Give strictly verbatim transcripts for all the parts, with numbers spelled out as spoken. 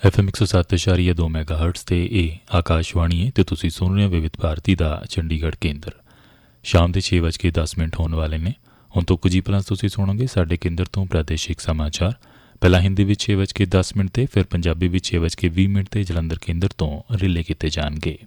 F M ਇੱਕ ਸੌ ਸੱਤ ਦਸ਼ਮਲਵ ਦੋ ਮੈਗਾਹਰਟਜ਼ ਤੇ ਇਹ ਆਕਾਸ਼ਵਾਣੀ ਹੈ ਤੇ ਤੁਸੀਂ ਸੁਣ ਰਹੇ ਹੋ ਵਿਵਿਧ ਭਾਰਤੀ ਦਾ ਚੰਡੀਗੜ੍ਹ ਕੇਂਦਰ। ਸ਼ਾਮ ਦੇ ਛੇ ਵੱਜ ਕੇ ਦਸ ਮਿੰਟ ਹੋਣ ਵਾਲੇ ਨੇ। ਹੁਣ ਤੋਂ ਕੁਝ ਹੀ ਪਲਾਂ ਤੁਸੀਂ ਸੁਣੋਗੇ ਸਾਡੇ ਕੇਂਦਰ ਤੋਂ ਪ੍ਰਾਦੇਸ਼ਿਕ ਸਮਾਚਾਰ। ਪਹਿਲਾਂ ਹਿੰਦੀ ਵਿੱਚ ਛੇ ਵੱਜ ਕੇ ਦਸ ਮਿੰਟ ਤੇ ਫਿਰ ਪੰਜਾਬੀ ਵਿੱਚ ਛੇ ਵੱਜ ਕੇ ਵੀਹ ਮਿੰਟ ਤੇ ਜਲੰਧਰ ਕੇਂਦਰ ਤੋਂ ਰਿਲੇ ਕੀਤੇ ਜਾਣਗੇ।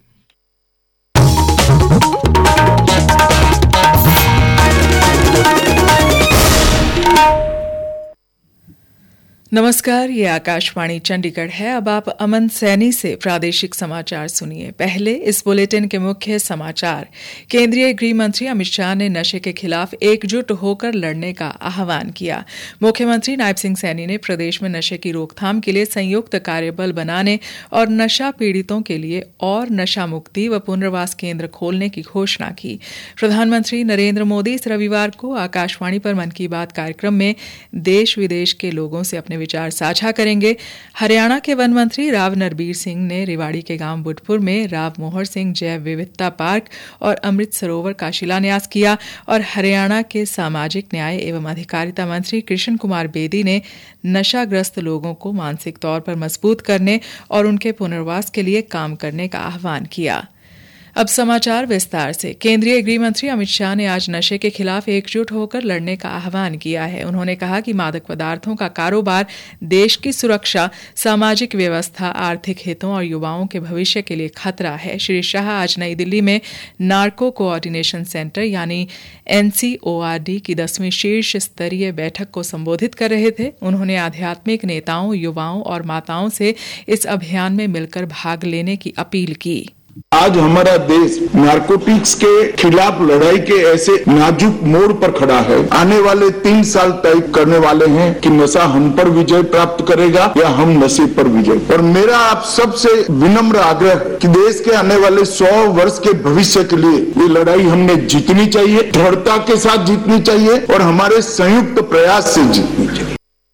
नमस्कार, ये आकाशवाणी चंडीगढ़ है। अब आप अमन सैनी से प्रादेशिक समाचार सुनिए। पहले इस बुलेटिन के मुख्य समाचार। केंद्रीय गृह मंत्री अमित शाह ने नशे के खिलाफ एकजुट होकर लड़ने का आह्वान किया। मुख्यमंत्री नायब सिंह सैनी ने प्रदेश में नशे की रोकथाम के लिए संयुक्त कार्यबल बनाने और नशा पीड़ितों के लिए और नशा मुक्ति व पुनर्वास केंद्र खोलने की घोषणा की। प्रधानमंत्री नरेंद्र मोदी इस रविवार को आकाशवाणी पर मन की बात कार्यक्रम में देश विदेश के लोगों से अपने विचार साझा करेंगे। हरियाणा के वन मंत्री राव नरबीर सिंह ने रेवाड़ी के गांव बुटपुर में राव मोहर सिंह जैव विविधता पार्क और अमृत सरोवर का शिलान्यास किया और हरियाणा के सामाजिक न्याय एवं अधिकारिता मंत्री कृष्ण कुमार बेदी ने नशाग्रस्त लोगों को मानसिक तौर पर मजबूत करने और उनके पुनर्वास के लिए काम करने का आह्वान किया। अब समाचार विस्तार से। केंद्रीय गृह मंत्री अमित शाह ने आज नशे के खिलाफ एकजुट होकर लड़ने का आह्वान किया है। उन्होंने कहा कि मादक पदार्थों का कारोबार देश की सुरक्षा, सामाजिक व्यवस्था, आर्थिक हितों और युवाओं के भविष्य के लिए खतरा है। श्री शाह आज नई दिल्ली में नार्को कोऑर्डिनेशन सेंटर यानी N C O R D की दसवीं शीर्ष स्तरीय बैठक को संबोधित कर रहे थे। उन्होंने आध्यात्मिक नेताओं, युवाओं और माताओं से इस अभियान में मिलकर भाग लेने की अपील की। आज हमारा देश नारकोटिक्स के खिलाफ लड़ाई के ऐसे नाजुक मोड़ पर खड़ा है। आने वाले तीन साल तय करने वाले हैं कि नशा हम पर विजय प्राप्त करेगा या हम नशे पर विजय। और मेरा आप सबसे विनम्र आग्रह है कि देश के आने वाले सौ वर्ष के भविष्य के लिए ये लड़ाई हमने जीतनी चाहिए, दृढ़ता के साथ जीतनी चाहिए और हमारे संयुक्त प्रयास से जीतनी चाहिए।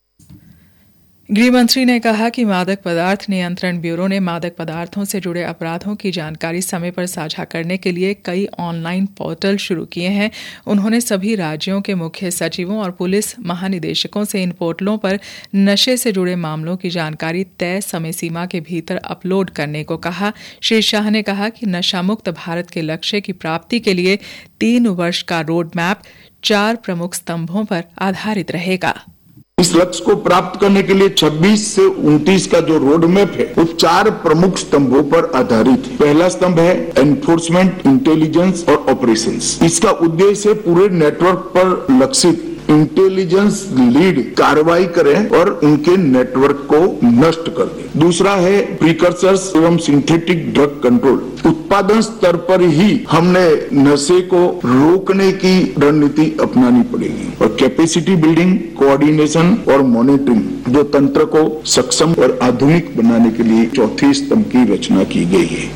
गृह मंत्री ने कहा कि मादक पदार्थ नियंत्रण ब्यूरो ने मादक पदार्थों से जुड़े अपराधों की जानकारी समय पर साझा करने के लिए कई ऑनलाइन पोर्टल शुरू किए हैं। उन्होंने सभी राज्यों के मुख्य सचिवों और पुलिस महानिदेशकों से इन पोर्टलों पर नशे से जुड़े मामलों की जानकारी तय समय सीमा के भीतर अपलोड करने को कहा। श्री शाह ने कहा कि नशा मुक्त भारत के लक्ष्य की प्राप्ति के लिए तीन वर्ष का रोड मैप चार प्रमुख स्तंभों पर आधारित रहेगा। इस लक्ष्य को प्राप्त करने के लिए छब्बीस से उनतीस का जो रोड मैप है वो चार प्रमुख स्तंभों पर आधारित है। पहला स्तंभ है एनफोर्समेंट, इंटेलिजेंस और ऑपरेशंस। इसका उद्देश्य है पूरे नेटवर्क पर लक्षित इंटेलिजेंस लीड कार्रवाई करें और उनके नेटवर्क को नष्ट कर दें। दूसरा है प्रीकर्सर्स एवं सिंथेटिक ड्रग कंट्रोल। उत्पादन स्तर पर ही हमने नशे को रोकने की रणनीति अपनानी पड़ेगी। और कैपेसिटी बिल्डिंग, कोऑर्डिनेशन और मॉनिटरिंग जो तंत्र को सक्षम और आधुनिक बनाने के लिए चौथे स्तंभ की रचना की गई है।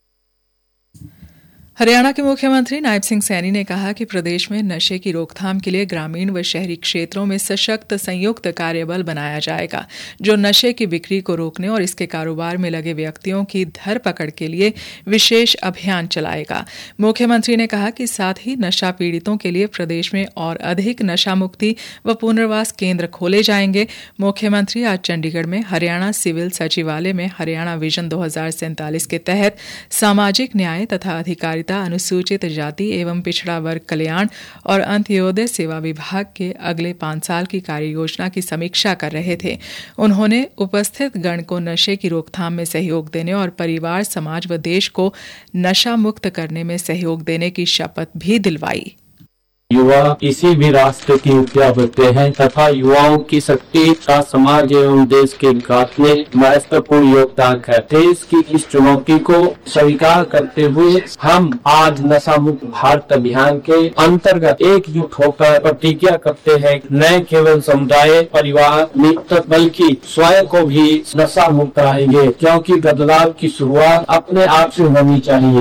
हरियाणा के मुख्यमंत्री नायब सिंह सैनी ने कहा कि प्रदेश में नशे की रोकथाम के लिए ग्रामीण व शहरी क्षेत्रों में सशक्त संयुक्त कार्यबल बनाया जाएगा, जो नशे की बिक्री को रोकने और इसके कारोबार में लगे व्यक्तियों की धरपकड़ के लिए विशेष अभियान चलाएगा। मुख्यमंत्री ने कहा कि साथ ही नशा पीड़ितों के लिए प्रदेश में और अधिक नशा मुक्ति व पुनर्वास केंद्र खोले जाएंगे। मुख्यमंत्री आज चंडीगढ़ में हरियाणा सिविल सचिवालय में हरियाणा विजन दो हजार सैंतालीस के तहत सामाजिक न्याय तथा अधिकारिता, अनुसूचित जाति एवं पिछड़ा वर्ग कल्याण और अंत्योदय सेवा विभाग के अगले पांच साल की कार्य योजना की समीक्षा कर रहे थे। उन्होंने उपस्थित गण को नशे की रोकथाम में सहयोग देने और परिवार, समाज व देश को नशा मुक्त करने में सहयोग देने की शपथ भी दिलवाई। युवा किसी भी राष्ट्र की मुखिया होते हैं तथा युवाओं की शक्ति का समाज एवं देश के विकास में महत्वपूर्ण योगदान है। देश की इस चुनौती को स्वीकार करते हुए हम आज नशा मुक्त भारत अभियान के अंतर्गत एकजुट होकर प्रतिज्ञा करते हैं, न केवल समुदाय, परिवार, मित्र बल्कि स्वयं को भी नशा मुक्त रहेंगे, क्योंकि बदलाव की शुरुआत अपने आप से होनी चाहिए।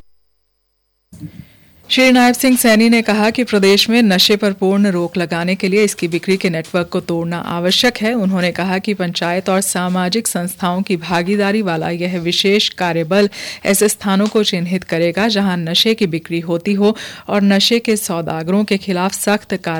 श्री नायब सिंह सैनी ने कहा कि प्रदेश में नशे पर पूर्ण रोक लगाने के लिए इसकी बिक्री के नेटवर्क को तोड़ना आवश्यक है। उन्होंने कहा कि पंचायत और सामाजिक संस्थाओं की भागीदारी वाला यह विशेष कार्यबल ऐसे स्थानों को चिन्हित करेगा जहां नशे की बिक्री होती हो और नशे के सौदागरों के खिलाफ सख्त कार्रवाई